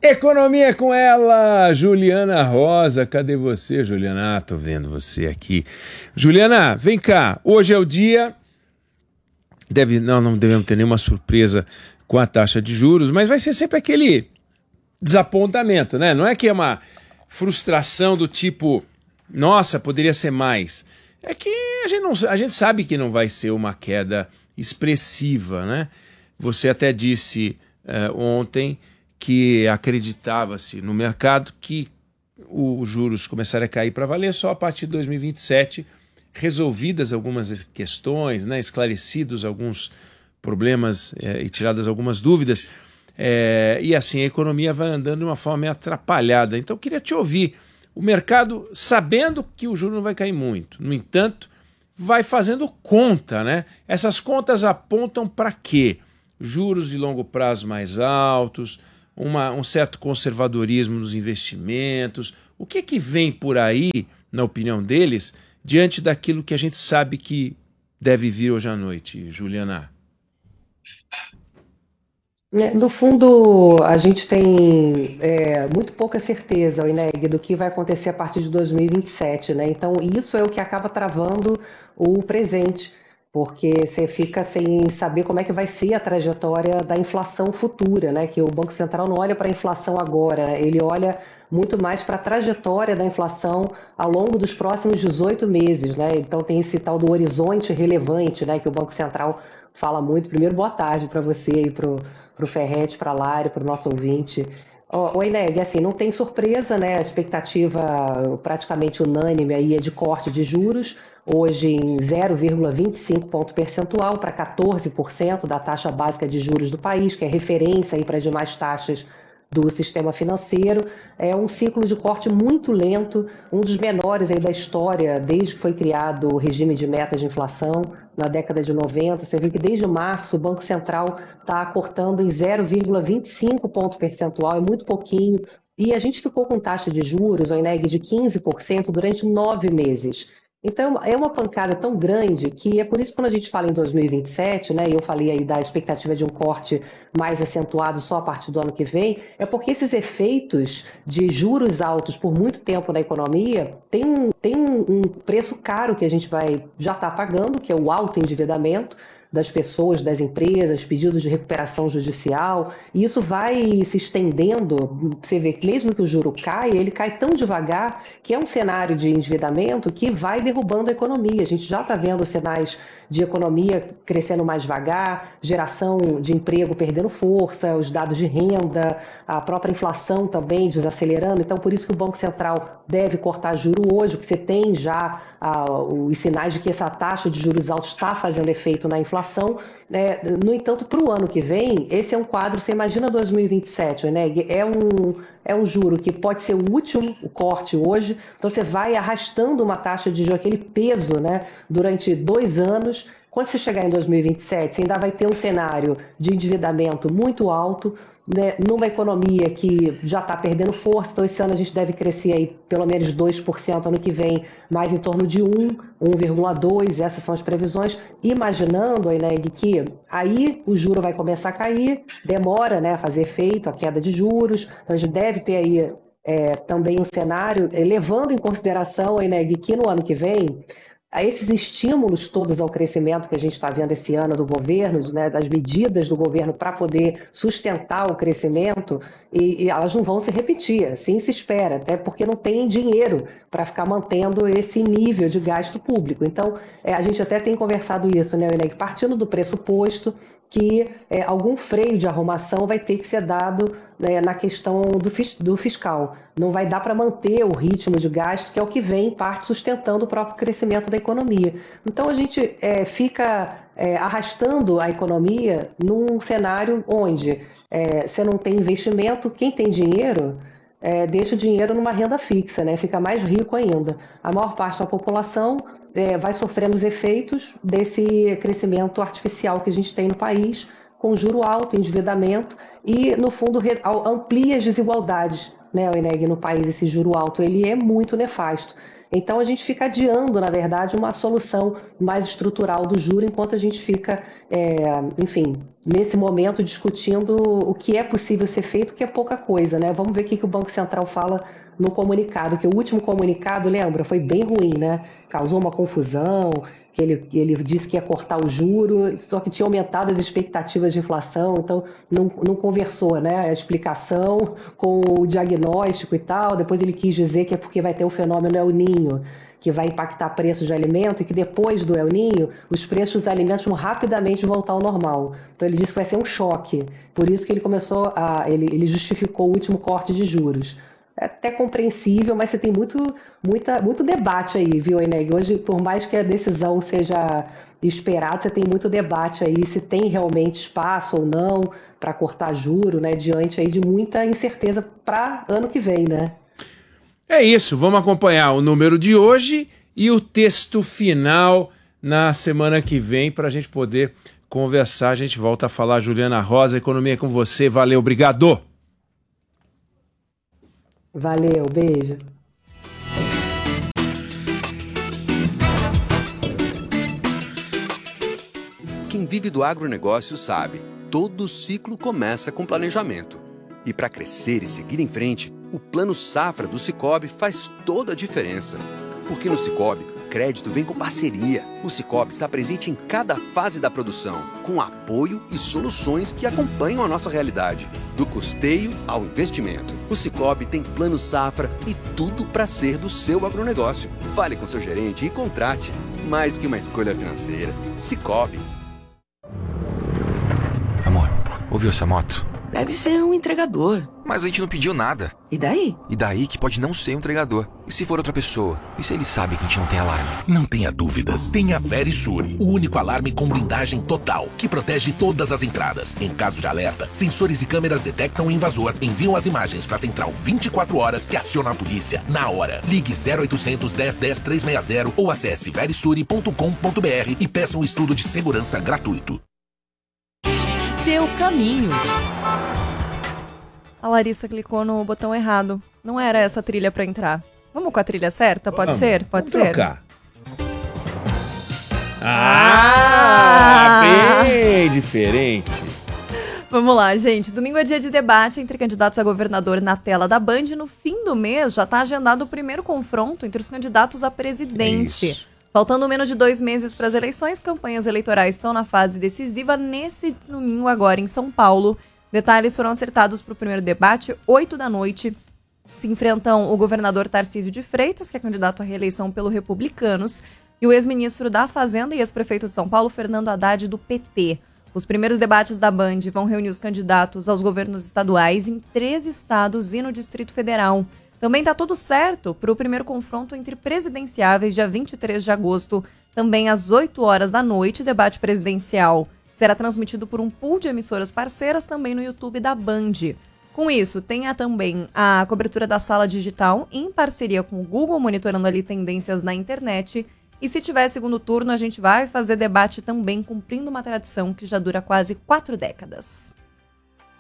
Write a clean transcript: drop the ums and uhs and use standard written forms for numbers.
Economia com ela, Juliana Rosa. Cadê você, Juliana? Tô vendo você aqui. Juliana, vem cá. Hoje é o dia. Não devemos ter nenhuma surpresa com a taxa de juros, mas vai ser sempre aquele desapontamento, né? Não é que é uma frustração do tipo, nossa, poderia ser mais. É que a gente sabe que não vai ser uma queda expressiva, né? Você até disse ontem que acreditava-se no mercado que os juros começaram a cair para valer só a partir de 2027, resolvidas algumas questões, né, esclarecidos alguns problemas e tiradas algumas dúvidas, e assim a economia vai andando de uma forma meio atrapalhada. Então eu queria te ouvir. O mercado, sabendo que o juro não vai cair muito, no entanto, vai fazendo conta, né? Essas apontam para quê? Juros de longo prazo mais altos, um certo conservadorismo nos investimentos. O que vem por aí, na opinião deles, diante daquilo que a gente sabe que deve vir hoje à noite, Juliana? No fundo, a gente tem muito pouca certeza, INEG, do que vai acontecer a partir de 2027, né? Então, isso é o que acaba travando o presente, porque você fica sem saber como é que vai ser a trajetória da inflação futura, né? Que o Banco Central não olha para a inflação agora, né? Ele olha muito mais para a trajetória da inflação ao longo dos próximos 18 meses, né? Então, tem esse tal do horizonte relevante, né? Que o Banco Central fala muito. Primeiro, boa tarde para você e para o Ferretti, para a Lari, para o nosso ouvinte. Oi, Neg, assim, não tem surpresa, né? A expectativa praticamente unânime aí é de corte de juros, hoje em 0,25 ponto percentual para 14% da taxa básica de juros do país, que é referência aí para as demais taxas do sistema financeiro. É um ciclo de corte muito lento, um dos menores aí da história, desde que foi criado o regime de metas de inflação, na década de 90. Você viu que desde março o Banco Central está cortando em 0,25 ponto percentual, é muito pouquinho, e a gente ficou com taxa de juros, a INEG, de 15% durante 9 meses. Então, é uma pancada tão grande que é por isso que quando a gente fala em 2027, né, e eu falei aí da expectativa de um corte mais acentuado só a partir do ano que vem, é porque esses efeitos de juros altos por muito tempo na economia tem um preço caro que a gente já está pagando, que é o alto endividamento das pessoas, das empresas, pedidos de recuperação judicial, e isso vai se estendendo. Você vê que mesmo que o juro caia, ele cai tão devagar que é um cenário de endividamento que vai derrubando a economia. A gente já está vendo sinais de economia crescendo mais devagar, geração de emprego perdendo força, os dados de renda, a própria inflação também desacelerando. Então, por isso que o Banco Central deve cortar juro hoje, porque você tem já os sinais de que essa taxa de juros altos está fazendo efeito na inflação. No entanto, para o ano que vem, esse é um quadro, você imagina 2027, né? É um juro que pode ser o último, o corte hoje, então você vai arrastando uma taxa de juros, aquele peso, né, durante 2 anos. Quando você chegar em 2027, você ainda vai ter um cenário de endividamento muito alto, né, numa economia que já está perdendo força. Então esse ano a gente deve crescer aí pelo menos 2%, ano que vem mais em torno de 1,2%, essas são as previsões, imaginando, Ineg, que aí o juro vai começar a cair, demora, né, a fazer efeito, a queda de juros, então a gente deve ter aí também um cenário, levando em consideração, Ineg, que no ano que vem, a esses estímulos todos ao crescimento que a gente está vendo esse ano do governo, né, das medidas do governo para poder sustentar o crescimento, e elas não vão se repetir, assim se espera, até porque não tem dinheiro para ficar mantendo esse nível de gasto público. Então, a gente até tem conversado isso, né, Ineg, partindo do pressuposto que algum freio de arrumação vai ter que ser dado, né, na questão do fiscal. Não vai dar para manter o ritmo de gasto, que é o que vem, em parte, sustentando o próprio crescimento da economia. Então, a gente fica arrastando a economia num cenário onde você não tem investimento, quem tem dinheiro deixa o dinheiro numa renda fixa, né? Fica mais rico ainda. A maior parte da população vai sofrendo os efeitos desse crescimento artificial que a gente tem no país, com juro alto, endividamento, e, no fundo, amplia as desigualdades, né, Ineg, no país. Esse juro alto ele é muito nefasto. Então a gente fica adiando, na verdade, uma solução mais estrutural do juro, enquanto a gente fica, enfim, nesse momento discutindo o que é possível ser feito, que é pouca coisa, né? Vamos ver o que o Banco Central fala no comunicado, que o último comunicado, lembra, foi bem ruim, né? Causou uma confusão, que ele disse que ia cortar o juro, só que tinha aumentado as expectativas de inflação, então não conversou, né? A explicação com o diagnóstico e tal. Depois ele quis dizer que é porque vai ter o fenômeno El Niño, que vai impactar preços de alimento, e que depois do El Niño, os preços dos alimentos vão rapidamente voltar ao normal. Então ele disse que vai ser um choque. Por isso que ele justificou o último corte de juros. É até compreensível, mas você tem muito debate aí, viu, Eneg? Hoje, por mais que a decisão seja esperada, você tem muito debate aí se tem realmente espaço ou não para cortar juro, né? Diante aí de muita incerteza para ano que vem, né? É isso, vamos acompanhar o número de hoje e o texto final na semana que vem para a gente poder conversar. A gente volta a falar. Juliana Rosa, Economia é com você. Valeu, obrigado! Valeu, beijo. Quem vive do agronegócio sabe, todo ciclo começa com planejamento. E para crescer e seguir em frente, o Plano Safra do Sicoob faz toda a diferença. Porque no Sicoob, crédito vem com parceria. O Sicoob está presente em cada fase da produção, com apoio e soluções que acompanham a nossa realidade. Do custeio ao investimento, o Sicoob tem Plano Safra e tudo para ser do seu agronegócio. Fale com seu gerente e contrate. Mais que uma escolha financeira, Sicoob. Amor, ouviu essa moto? Deve ser um entregador. Mas a gente não pediu nada. E daí? E daí que pode não ser um entregador. E se for outra pessoa? E se ele sabe que a gente não tem alarme? Não tenha dúvidas. Tenha Verisur, o único alarme com blindagem total, que protege todas as entradas. Em caso de alerta, sensores e câmeras detectam o invasor, enviam as imagens para a central 24 horas que aciona a polícia na hora. Ligue 0800 10 10 360 ou acesse verisure.com.br e peça um estudo de segurança gratuito. Seu caminho. A Larissa clicou no botão errado. Não era essa trilha pra entrar. Vamos com a trilha certa? Pode ser? Pode ser? Trocar. Bem diferente. Vamos lá, gente. Domingo é dia de debate entre candidatos a governador na tela da Band. No fim do mês já está agendado o primeiro confronto entre os candidatos a presidente. Isso. Faltando menos de 2 meses para as eleições, campanhas eleitorais estão na fase decisiva nesse domingo agora em São Paulo. Detalhes foram acertados para o primeiro debate, 8 da noite. Se enfrentam o governador Tarcísio de Freitas, que é candidato à reeleição pelo Republicanos, e o ex-ministro da Fazenda e ex-prefeito de São Paulo, Fernando Haddad, do PT. Os primeiros debates da Band vão reunir os candidatos aos governos estaduais em 3 estados e no Distrito Federal. Também está tudo certo para o primeiro confronto entre presidenciáveis, dia 23 de agosto, também às 8 horas da noite, debate presidencial. Será transmitido por um pool de emissoras parceiras também no YouTube da Band. Com isso, tem também a cobertura da Sala Digital, em parceria com o Google, monitorando ali tendências na internet. E se tiver segundo turno, a gente vai fazer debate também, cumprindo uma tradição que já dura quase 4 décadas.